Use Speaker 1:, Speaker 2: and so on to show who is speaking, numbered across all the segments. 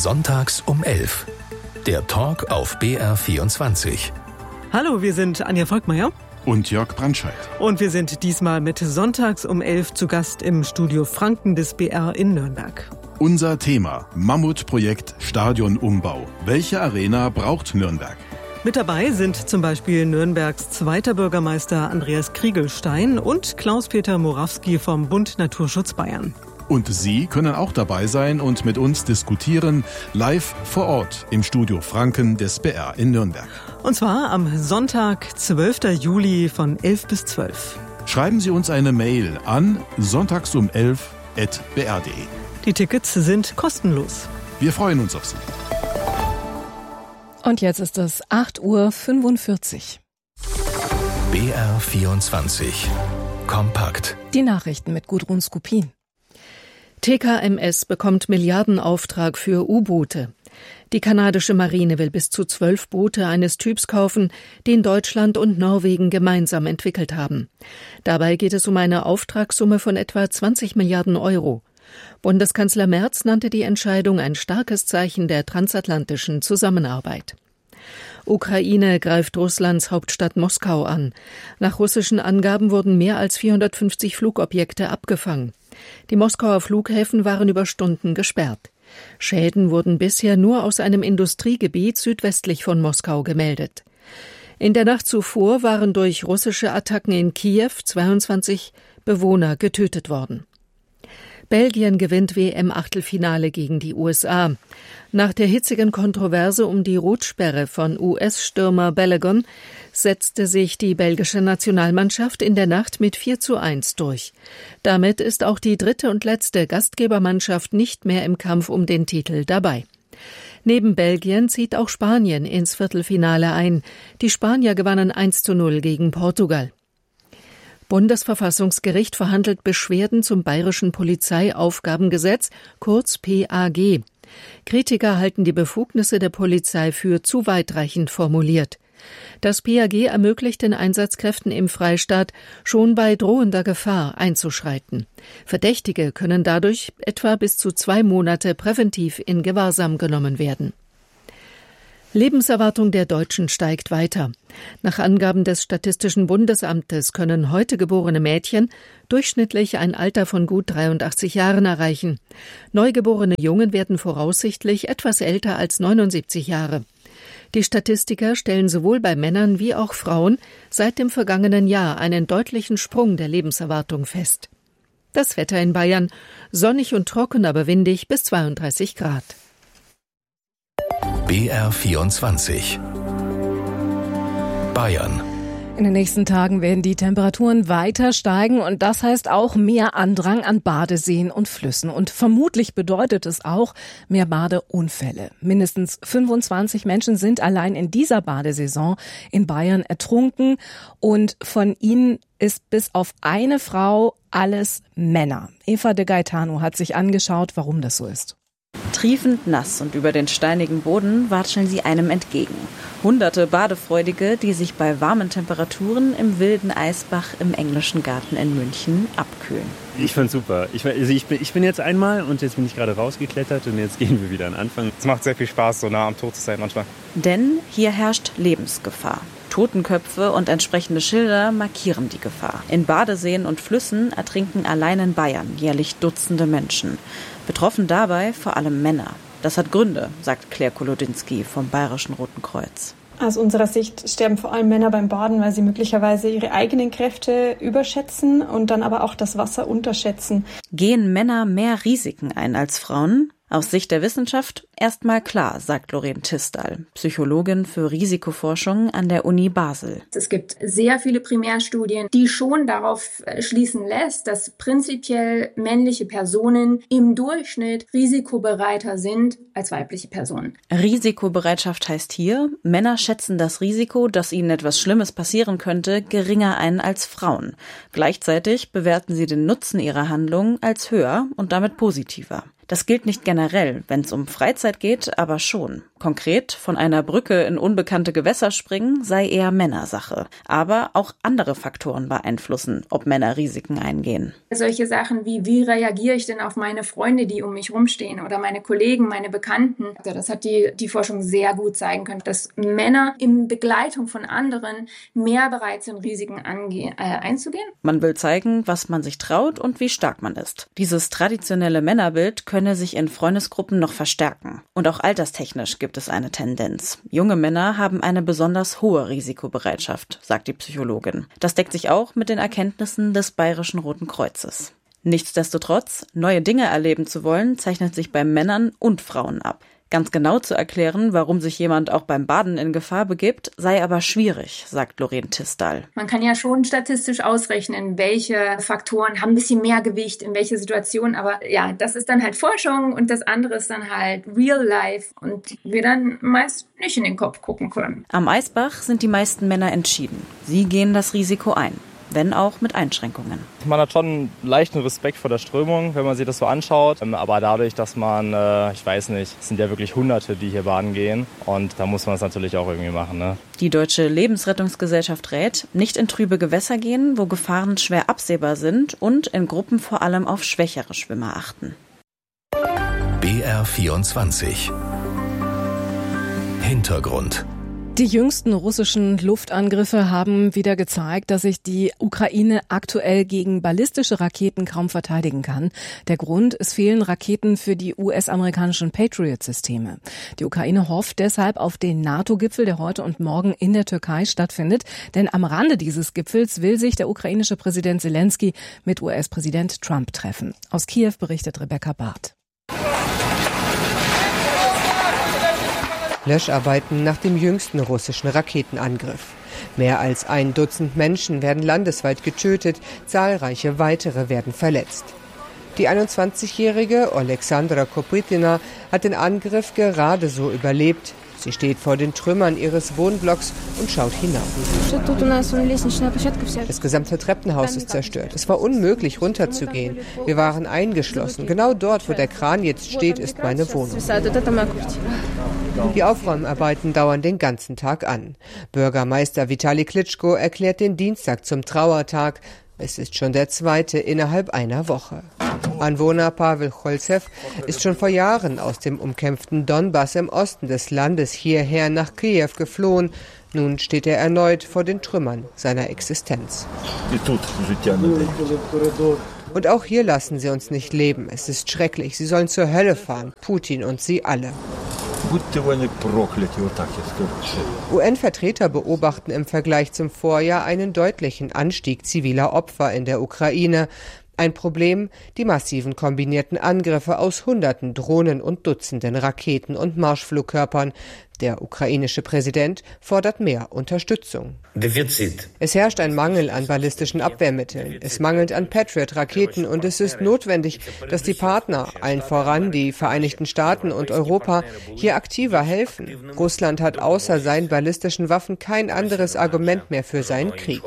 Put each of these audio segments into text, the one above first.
Speaker 1: Sonntags um 11. Der Talk auf BR24.
Speaker 2: Hallo, wir sind Anja Volkmeier
Speaker 3: und Jörg Brandscheid.
Speaker 2: Und wir sind diesmal mit Sonntags um 11 zu Gast im Studio Franken des BR in Nürnberg.
Speaker 3: Unser Thema: Mammutprojekt Stadionumbau. Welche Arena braucht Nürnberg?
Speaker 2: Mit dabei sind zum Beispiel Nürnbergs zweiter Bürgermeister Andreas Kriegelstein und Klaus-Peter Morawski vom Bund Naturschutz Bayern.
Speaker 3: Und Sie können auch dabei sein und mit uns diskutieren, live vor Ort im Studio Franken des BR in Nürnberg.
Speaker 2: Und zwar am Sonntag, 12. Juli von 11 bis 12.
Speaker 3: Schreiben Sie uns eine Mail an sonntagsum11@br.de.
Speaker 2: Die Tickets sind kostenlos.
Speaker 3: Wir freuen uns auf Sie.
Speaker 4: Und jetzt ist es 8:45 Uhr.
Speaker 1: BR24 Kompakt.
Speaker 4: Die Nachrichten mit Gudrun Skupin.
Speaker 5: TKMS bekommt Milliardenauftrag für U-Boote. Die kanadische Marine will bis zu 12 Boote eines Typs kaufen, den Deutschland und Norwegen gemeinsam entwickelt haben. Dabei geht es um eine Auftragssumme von etwa 20 Milliarden Euro. Bundeskanzler Merz nannte die Entscheidung ein starkes Zeichen der transatlantischen Zusammenarbeit. Ukraine greift Russlands Hauptstadt Moskau an. Nach russischen Angaben wurden mehr als 450 Flugobjekte abgefangen. Die Moskauer Flughäfen waren über Stunden gesperrt. Schäden wurden bisher nur aus einem Industriegebiet südwestlich von Moskau gemeldet. In der Nacht zuvor waren durch russische Attacken in Kiew 22 Bewohner getötet worden. Belgien gewinnt WM-Achtelfinale gegen die USA. Nach der hitzigen Kontroverse um die Rotsperre von US-Stürmer Balogun setzte sich die belgische Nationalmannschaft in der Nacht mit 4:1 durch. Damit ist auch die dritte und letzte Gastgebermannschaft nicht mehr im Kampf um den Titel dabei. Neben Belgien zieht auch Spanien ins Viertelfinale ein. Die Spanier gewannen 1:0 gegen Portugal. Bundesverfassungsgericht verhandelt Beschwerden zum Bayerischen Polizeiaufgabengesetz, kurz PAG. Kritiker halten die Befugnisse der Polizei für zu weitreichend formuliert. Das PAG ermöglicht den Einsatzkräften im Freistaat, schon bei drohender Gefahr einzuschreiten. Verdächtige können dadurch etwa bis zu 2 Monate präventiv in Gewahrsam genommen werden. Lebenserwartung der Deutschen steigt weiter. Nach Angaben des Statistischen Bundesamtes können heute geborene Mädchen durchschnittlich ein Alter von gut 83 Jahren erreichen. Neugeborene Jungen werden voraussichtlich etwas älter als 79 Jahre. Die Statistiker stellen sowohl bei Männern wie auch Frauen seit dem vergangenen Jahr einen deutlichen Sprung der Lebenserwartung fest. Das Wetter in Bayern: sonnig und trocken, aber windig bis 32 Grad.
Speaker 1: BR24 Bayern.
Speaker 4: In den nächsten Tagen werden die Temperaturen weiter steigen und das heißt auch mehr Andrang an Badeseen und Flüssen. Und vermutlich bedeutet es auch mehr Badeunfälle. Mindestens 25 Menschen sind allein in dieser Badesaison in Bayern ertrunken und von ihnen ist bis auf eine Frau alles Männer. Eva de Gaetano hat sich angeschaut, warum das so ist.
Speaker 6: Triefend nass und über den steinigen Boden watscheln sie einem entgegen. Hunderte Badefreudige, die sich bei warmen Temperaturen im wilden Eisbach im Englischen Garten in München abkühlen.
Speaker 7: Ich fand's super. Ich bin jetzt einmal und jetzt bin ich gerade rausgeklettert und jetzt gehen wir wieder an den Anfang.
Speaker 8: Es macht sehr viel Spaß, so nah am Tod zu sein manchmal.
Speaker 6: Denn hier herrscht Lebensgefahr. Totenköpfe und entsprechende Schilder markieren die Gefahr. In Badeseen und Flüssen ertrinken allein in Bayern jährlich Dutzende Menschen. Betroffen dabei vor allem Männer. Das hat Gründe, sagt Claire Kolodinski vom Bayerischen Roten Kreuz.
Speaker 9: Aus unserer Sicht sterben vor allem Männer beim Baden, weil sie möglicherweise ihre eigenen Kräfte überschätzen und dann aber auch das Wasser unterschätzen.
Speaker 6: Gehen Männer mehr Risiken ein als Frauen? Aus Sicht der Wissenschaft erstmal klar, sagt Lorraine Tisdall, Psychologin für Risikoforschung an der Uni Basel.
Speaker 10: Es gibt sehr viele Primärstudien, die schon darauf schließen lässt, dass prinzipiell männliche Personen im Durchschnitt risikobereiter sind als weibliche Personen.
Speaker 6: Risikobereitschaft heißt hier, Männer schätzen das Risiko, dass ihnen etwas Schlimmes passieren könnte, geringer ein als Frauen. Gleichzeitig bewerten sie den Nutzen ihrer Handlung als höher und damit positiver. Das gilt nicht generell, wenn es um Freizeit Freizeit geht, aber schon. Konkret, von einer Brücke in unbekannte Gewässer springen sei eher Männersache. Aber auch andere Faktoren beeinflussen, ob Männer Risiken eingehen.
Speaker 10: Solche Sachen wie reagiere ich denn auf meine Freunde, die um mich rumstehen oder meine Kollegen, meine Bekannten. Also das hat die Forschung sehr gut zeigen können, dass Männer in Begleitung von anderen mehr bereit sind, Risiken einzugehen.
Speaker 6: Man will zeigen, was man sich traut und wie stark man ist. Dieses traditionelle Männerbild könne sich in Freundesgruppen noch verstärken. Und auch alterstechnisch gibt es eine Tendenz. Junge Männer haben eine besonders hohe Risikobereitschaft, sagt die Psychologin. Das deckt sich auch mit den Erkenntnissen des Bayerischen Roten Kreuzes. Nichtsdestotrotz, neue Dinge erleben zu wollen, zeichnet sich bei Männern und Frauen ab. Ganz genau zu erklären, warum sich jemand auch beim Baden in Gefahr begibt, sei aber schwierig, sagt Lorraine Tisdall.
Speaker 10: Man kann ja schon statistisch ausrechnen, welche Faktoren haben ein bisschen mehr Gewicht in welche Situation. Aber ja, das ist dann halt Forschung und das andere ist dann halt Real Life und wir dann meist nicht in den Kopf gucken können.
Speaker 6: Am Eisbach sind die meisten Männer entschieden. Sie gehen das Risiko ein, wenn auch mit Einschränkungen.
Speaker 8: Man hat schon einen leichten Respekt vor der Strömung, wenn man sich das so anschaut. Aber dadurch, dass man, ich weiß nicht, es sind ja wirklich Hunderte, die hier baden gehen. Und da muss man es natürlich auch irgendwie machen. Ne?
Speaker 6: Die Deutsche Lebensrettungsgesellschaft rät, nicht in trübe Gewässer gehen, wo Gefahren schwer absehbar sind und in Gruppen vor allem auf schwächere Schwimmer achten.
Speaker 1: BR24 Hintergrund.
Speaker 4: Die jüngsten russischen Luftangriffe haben wieder gezeigt, dass sich die Ukraine aktuell gegen ballistische Raketen kaum verteidigen kann. Der Grund, es fehlen Raketen für die US-amerikanischen Patriot-Systeme. Die Ukraine hofft deshalb auf den NATO-Gipfel, der heute und morgen in der Türkei stattfindet. Denn am Rande dieses Gipfels will sich der ukrainische Präsident Zelensky mit US-Präsident Trump treffen. Aus Kiew berichtet Rebecca Barth.
Speaker 11: Löscharbeiten nach dem jüngsten russischen Raketenangriff. Mehr als 1 Dutzend Menschen werden landesweit getötet, zahlreiche weitere werden verletzt. Die 21-jährige Alexandra Kopytina hat den Angriff gerade so überlebt. Sie steht vor den Trümmern ihres Wohnblocks und schaut hinauf. Das gesamte Treppenhaus ist zerstört. Es war unmöglich, runterzugehen. Wir waren eingeschlossen. Genau dort, wo der Kran jetzt steht, ist meine Wohnung. Die Aufräumarbeiten dauern den ganzen Tag an. Bürgermeister Vitali Klitschko erklärt den Dienstag zum Trauertag. Es ist schon der 2. innerhalb einer Woche. Anwohner Pavel Cholzew ist schon vor Jahren aus dem umkämpften Donbass im Osten des Landes hierher nach Kiew geflohen. Nun steht er erneut vor den Trümmern seiner Existenz. Und auch hier lassen sie uns nicht leben. Es ist schrecklich. Sie sollen zur Hölle fahren. Putin und sie alle. UN-Vertreter beobachten im Vergleich zum Vorjahr einen deutlichen Anstieg ziviler Opfer in der Ukraine. Ein Problem, die massiven kombinierten Angriffe aus Hunderten Drohnen und Dutzenden Raketen und Marschflugkörpern. Der ukrainische Präsident fordert mehr Unterstützung. Es herrscht ein Mangel an ballistischen Abwehrmitteln. Es mangelt an Patriot-Raketen und es ist notwendig, dass die Partner, allen voran die Vereinigten Staaten und Europa, hier aktiver helfen. Russland hat außer seinen ballistischen Waffen kein anderes Argument mehr für seinen Krieg.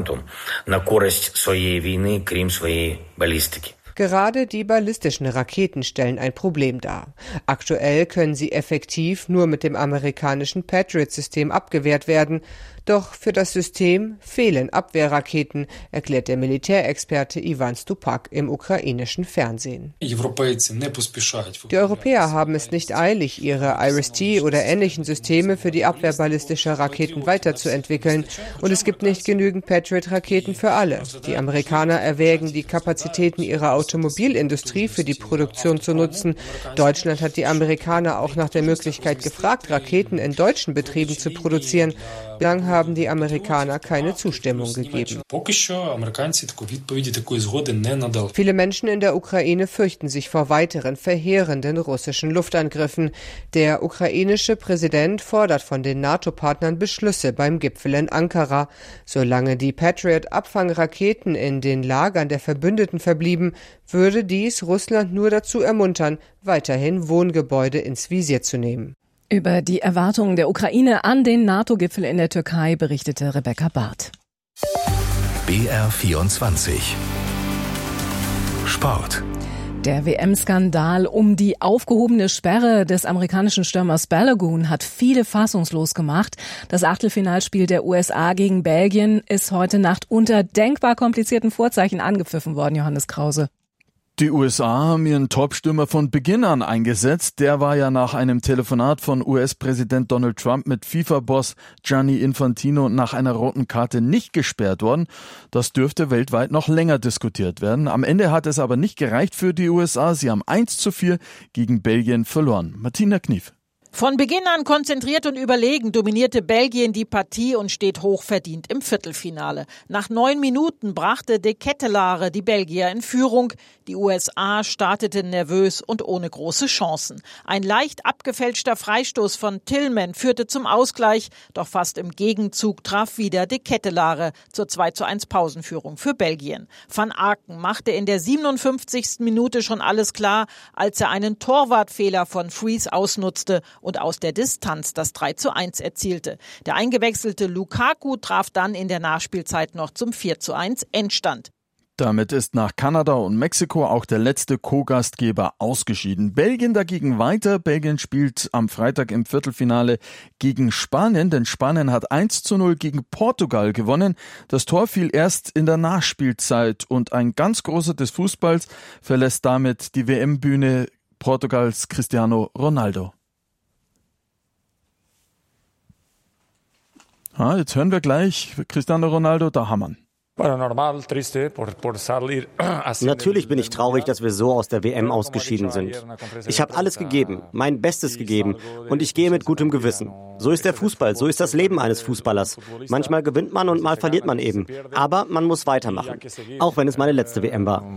Speaker 11: Gerade die ballistischen Raketen stellen ein Problem dar. Aktuell können sie effektiv nur mit dem amerikanischen Patriot-System abgewehrt werden. Doch für das System fehlen Abwehrraketen, erklärt der Militärexperte Ivan Stupak im ukrainischen Fernsehen. Die Europäer haben es nicht eilig, ihre IRIS-T oder ähnlichen Systeme für die Abwehr ballistischer Raketen weiterzuentwickeln. Und es gibt nicht genügend Patriot-Raketen für alle. Die Amerikaner erwägen, die Kapazitäten ihrer Automobilindustrie für die Produktion zu nutzen. Deutschland hat die Amerikaner auch nach der Möglichkeit gefragt, Raketen in deutschen Betrieben zu produzieren. Bislang haben die Amerikaner keine Zustimmung gegeben. Viele Menschen in der Ukraine fürchten sich vor weiteren verheerenden russischen Luftangriffen. Der ukrainische Präsident fordert von den NATO-Partnern Beschlüsse beim Gipfel in Ankara. Solange die Patriot-Abfangraketen in den Lagern der Verbündeten verblieben, würde dies Russland nur dazu ermuntern, weiterhin Wohngebäude ins Visier zu nehmen.
Speaker 4: Über die Erwartungen der Ukraine an den NATO-Gipfel in der Türkei berichtete Rebecca Barth.
Speaker 1: BR24 Sport.
Speaker 4: Der WM-Skandal um die aufgehobene Sperre des amerikanischen Stürmers Balogun hat viele fassungslos gemacht. Das Achtelfinalspiel der USA gegen Belgien ist heute Nacht unter denkbar komplizierten Vorzeichen angepfiffen worden, Johannes Krause.
Speaker 12: Die USA haben ihren Topstürmer von Beginn an eingesetzt. Der war ja nach einem Telefonat von US-Präsident Donald Trump mit FIFA-Boss Gianni Infantino nach einer roten Karte nicht gesperrt worden. Das dürfte weltweit noch länger diskutiert werden. Am Ende hat es aber nicht gereicht für die USA. Sie haben 1:4 gegen Belgien verloren. Martina Knief.
Speaker 13: Von Beginn an konzentriert und überlegen dominierte Belgien die Partie und steht hochverdient im Viertelfinale. Nach 9 Minuten brachte De Ketelaere die Belgier in Führung. Die USA starteten nervös und ohne große Chancen. Ein leicht abgefälschter Freistoß von Tillman führte zum Ausgleich, doch fast im Gegenzug traf wieder De Ketelaere zur 2:1 Pausenführung für Belgien. Van Aken machte in der 57. Minute schon alles klar, als er einen Torwartfehler von Fries ausnutzte und aus der Distanz das 3:1 erzielte. Der eingewechselte Lukaku traf dann in der Nachspielzeit noch zum 4:1 Endstand.
Speaker 12: Damit ist nach Kanada und Mexiko auch der letzte Co-Gastgeber ausgeschieden. Belgien dagegen weiter. Belgien spielt am Freitag im Viertelfinale gegen Spanien, denn Spanien hat 1:0 gegen Portugal gewonnen. Das Tor fiel erst in der Nachspielzeit und ein ganz großer des Fußballs verlässt damit die WM-Bühne Portugals Cristiano Ronaldo. Jetzt hören wir gleich Cristiano Ronaldo, da hammern.
Speaker 14: Natürlich bin ich traurig, dass wir so aus der WM ausgeschieden sind. Ich habe alles gegeben, mein Bestes gegeben und ich gehe mit gutem Gewissen. So ist der Fußball, so ist das Leben eines Fußballers. Manchmal gewinnt man und mal verliert man eben. Aber man muss weitermachen, auch wenn es meine letzte WM war.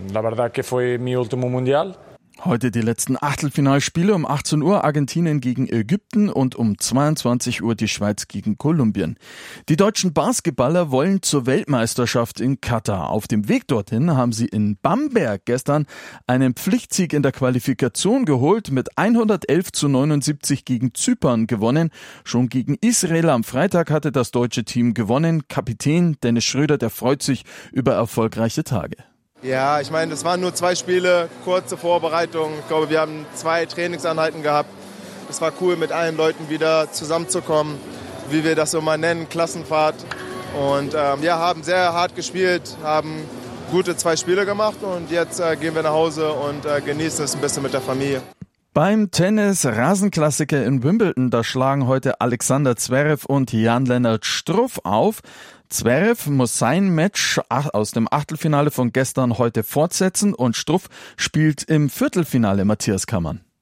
Speaker 12: Heute die letzten Achtelfinalspiele um 18 Uhr Argentinien gegen Ägypten und um 22 Uhr die Schweiz gegen Kolumbien. Die deutschen Basketballer wollen zur Weltmeisterschaft in Katar. Auf dem Weg dorthin haben sie in Bamberg gestern einen Pflichtsieg in der Qualifikation geholt, mit 111:79 gegen Zypern gewonnen. Schon gegen Israel am Freitag hatte das deutsche Team gewonnen. Kapitän Dennis Schröder, der freut sich über erfolgreiche Tage.
Speaker 15: Ja, ich meine, das waren nur 2 Spiele, kurze Vorbereitung. Ich glaube, wir haben 2 Trainingseinheiten gehabt. Es war cool, mit allen Leuten wieder zusammenzukommen, wie wir das so mal nennen, Klassenfahrt. Und haben sehr hart gespielt, haben gute 2 Spiele gemacht und jetzt gehen wir nach Hause und genießen es ein bisschen mit der Familie.
Speaker 12: Beim Tennis-Rasenklassiker in Wimbledon, da schlagen heute Alexander Zverev und Jan-Lennart Struff auf. Zverev muss sein Match aus dem Achtelfinale von gestern heute fortsetzen und Struff spielt im Viertelfinale. Matthias Kammann.